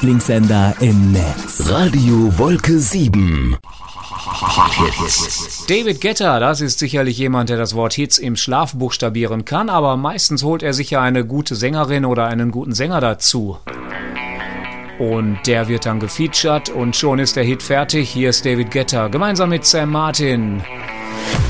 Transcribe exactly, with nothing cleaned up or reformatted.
Lieblingssender im Netz. Radio Wolke sieben. David Guetta, das ist sicherlich jemand, der das Wort Hits im Schlaf buchstabieren kann, aber meistens holt er sich ja eine gute Sängerin oder einen guten Sänger dazu. Und der wird dann gefeatured und schon ist der Hit fertig. Hier ist David Guetta gemeinsam mit Sam Martin.